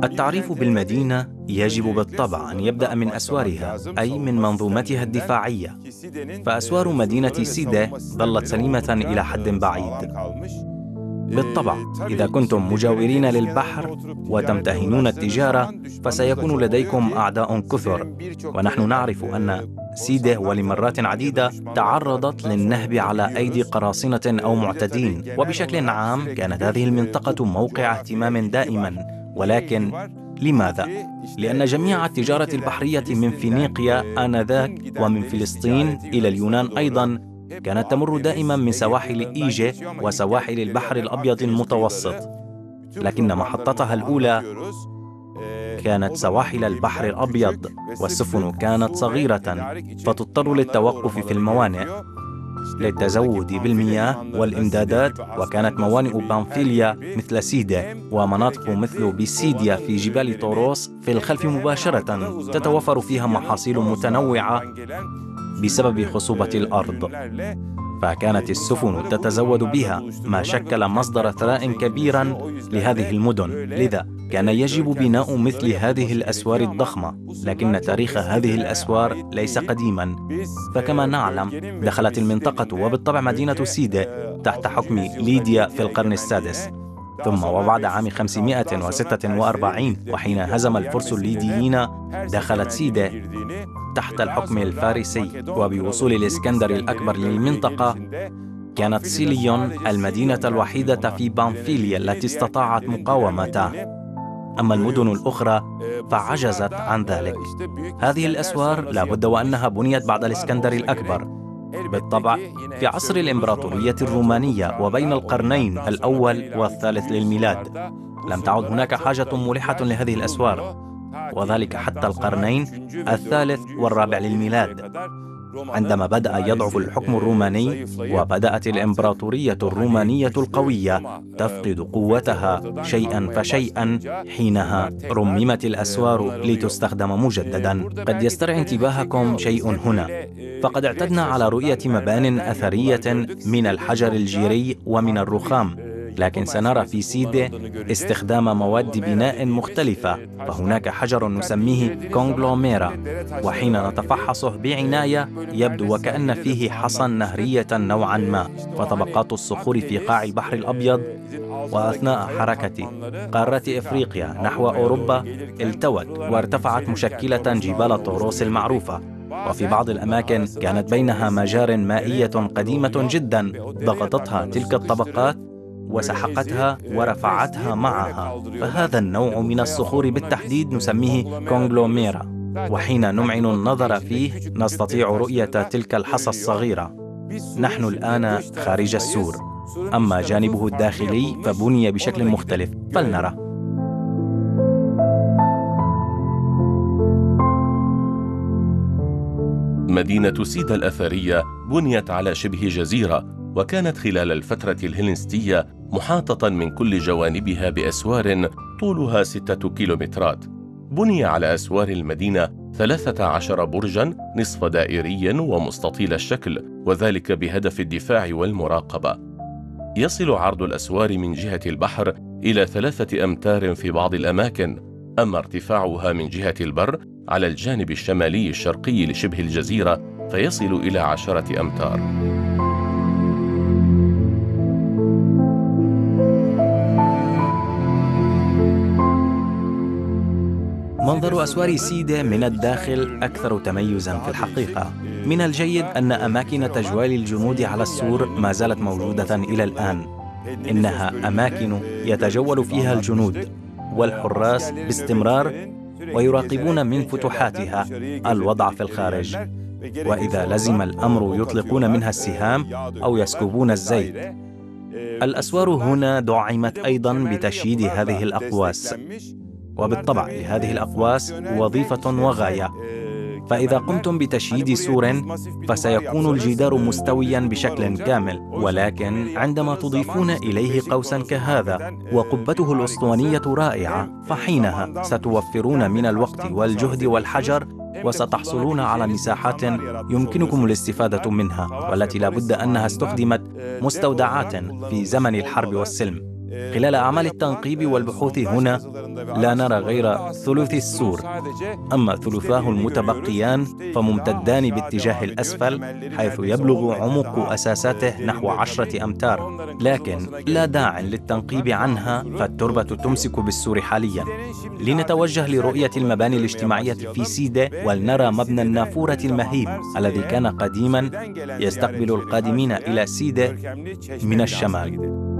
التعريف بالمدينة يجب بالطبع أن يبدأ من أسوارها، أي من منظومتها الدفاعية. فأسوار مدينة سيدة ظلت سليمة إلى حد بعيد. بالطبع إذا كنتم مجاورين للبحر وتمتهنون التجارة فسيكون لديكم أعداء كثر، ونحن نعرف أن سيدة ولمرات عديدة تعرضت للنهب على أيدي قراصنة أو معتدين، وبشكل عام كانت هذه المنطقة موقع اهتمام دائما. ولكن لماذا؟ لأن جميع التجارة البحرية من فينيقيا آنذاك ومن فلسطين إلى اليونان أيضا كانت تمر دائما من سواحل إيجه وسواحل البحر الأبيض المتوسط، لكن محطتها الأولى كانت سواحل البحر الأبيض، والسفن كانت صغيرة فتضطر للتوقف في الموانئ للتزود بالمياه والإمدادات. وكانت موانئ بامفيليا مثل سيدة ومناطق مثل بيسيديا في جبال طوروس في الخلف مباشرة تتوفر فيها محاصيل متنوعة بسبب خصوبة الأرض، فكانت السفن تتزود بها، ما شكل مصدر ثراء كبيرا لهذه المدن. لذا كان يجب بناء مثل هذه الأسوار الضخمة، لكن تاريخ هذه الأسوار ليس قديما. فكما نعلم دخلت المنطقة وبالطبع مدينة سيدة تحت حكم ليديا في القرن السادس، ثم وبعد عام 546 وحين هزم الفرس الليديين دخلت سيدة تحت الحكم الفارسي. وبوصول الإسكندر الأكبر للمنطقة كانت سيليون المدينة الوحيدة في بامفيليا التي استطاعت مقاومته، أما المدن الأخرى فعجزت عن ذلك. هذه الأسوار لا بد وأنها بنيت بعد الإسكندر الأكبر، بالطبع في عصر الإمبراطورية الرومانية وبين القرنين الأول والثالث للميلاد. لم تعد هناك حاجة ملحة لهذه الأسوار، وذلك حتى القرنين الثالث والرابع للميلاد، عندما بدأ يضعف الحكم الروماني وبدأت الإمبراطورية الرومانية القوية تفقد قوتها شيئا فشيئا. حينها رممت الأسوار لتستخدم مجددا. قد يسترعي انتباهكم شيء هنا، فقد اعتدنا على رؤية مبان أثرية من الحجر الجيري ومن الرخام، لكن سنرى في سيدة استخدام مواد بناء مختلفة. فهناك حجر نسميه كونغلوميرا، وحين نتفحصه بعناية يبدو وكأن فيه حصى نهرية نوعا ما. فطبقات الصخور في قاع البحر الأبيض وأثناء حركة قارة إفريقيا نحو أوروبا التوت وارتفعت مشكلة جبال طوروس المعروفة، وفي بعض الأماكن كانت بينها مجار مائية قديمة جدا ضغطتها تلك الطبقات وسحقتها ورفعتها معها. فهذا النوع من الصخور بالتحديد نسميه كونغلوميرا، وحين نمعن النظر فيه نستطيع رؤية تلك الحصى الصغيرة. نحن الآن خارج السور، أما جانبه الداخلي فبني بشكل مختلف، فلنرى. مدينة سيدة الأثرية بنيت على شبه جزيرة، وكانت خلال الفترة الهلينستية محاطة من كل جوانبها بأسوار طولها 6 كيلومترات. بني على أسوار المدينة 13 برجاً نصف دائرياً ومستطيل الشكل، وذلك بهدف الدفاع والمراقبة. يصل عرض الأسوار من جهة البحر إلى 3 أمتار في بعض الأماكن، أما ارتفاعها من جهة البر على الجانب الشمالي الشرقي لشبه الجزيرة فيصل إلى 10 أمتار. منظر أسوار سيدة من الداخل أكثر تميزاً في الحقيقة. من الجيد أن أماكن تجوال الجنود على السور ما زالت موجودة إلى الآن. إنها أماكن يتجول فيها الجنود والحراس باستمرار ويراقبون من فتحاتها الوضع في الخارج، وإذا لزم الأمر يطلقون منها السهام أو يسكبون الزيت. الأسوار هنا دعمت أيضاً بتشييد هذه الأقواس، وبالطبع لهذه الأقواس وظيفة وغاية. فإذا قمتم بتشييد سور فسيكون الجدار مستويا بشكل كامل، ولكن عندما تضيفون إليه قوسا كهذا وقبته الأسطوانية رائعة فحينها ستوفرون من الوقت والجهد والحجر، وستحصلون على مساحات يمكنكم الاستفادة منها، والتي لا بد أنها استخدمت مستودعات في زمن الحرب والسلم. خلال أعمال التنقيب والبحوث هنا لا نرى غير ثلث السور، أما ثلثاه المتبقيان فممتدان باتجاه الأسفل حيث يبلغ عمق أساساته نحو 10 أمتار، لكن لا داعي للتنقيب عنها فالتربة تمسك بالسور حاليا. لنتوجه لرؤية المباني الاجتماعية في سيدة ولنرى مبنى النافورة المهيب الذي كان قديما يستقبل القادمين إلى سيدة من الشمال.